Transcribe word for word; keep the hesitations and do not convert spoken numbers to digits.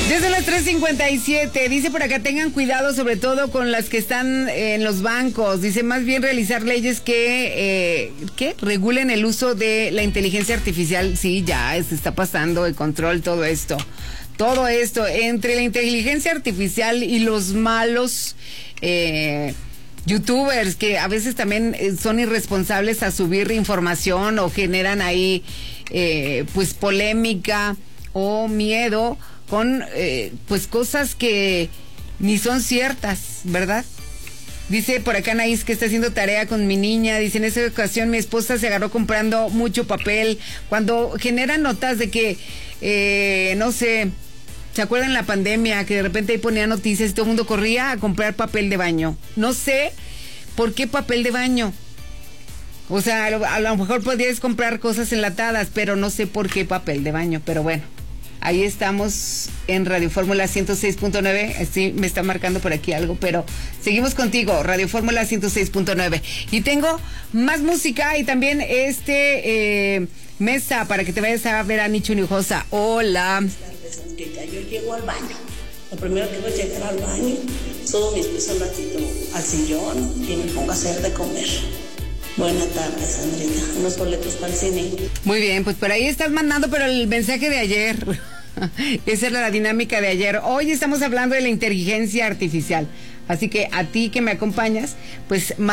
Desde las tres cincuenta y siete, dice por acá, tengan cuidado sobre todo con las que están en los bancos. Dice, más bien realizar leyes que, eh, ¿qué? Regulen el uso de la inteligencia artificial. Sí, ya, se está pasando el control, todo esto. Todo esto, entre la inteligencia artificial y los malos eh, youtubers que a veces también son irresponsables a subir información o generan ahí eh, pues polémica o miedo con eh, pues cosas que ni son ciertas, ¿verdad? Dice por acá Anaís que está haciendo tarea con mi niña. Dice, en esa ocasión mi esposa se agarró comprando mucho papel. Cuando generan notas de que, eh, no sé, ¿se acuerdan la pandemia? Que de repente ahí ponía noticias y todo el mundo corría a comprar papel de baño. No sé por qué papel de baño. O sea, a lo, a lo mejor podrías comprar cosas enlatadas, pero no sé por qué papel de baño. Pero bueno, ahí estamos en Radio Fórmula ciento seis punto nueve. Sí, me está marcando por aquí algo, pero seguimos contigo, Radio Fórmula ciento seis punto nueve. Y tengo más música y también este eh, mesa para que te vayas a ver a Nicho Hinojosa. Hola. Yo llego al baño. Lo primero que hago es llegar al baño, subo mis pies un ratito al sillón y me pongo a hacer de comer. Buenas tardes, Sandrita. Unos boletos para el cine. Muy bien, pues por ahí estás mandando, pero el mensaje de ayer. Esa es la dinámica de ayer. Hoy estamos hablando de la inteligencia artificial. Así que a ti que me acompañas, pues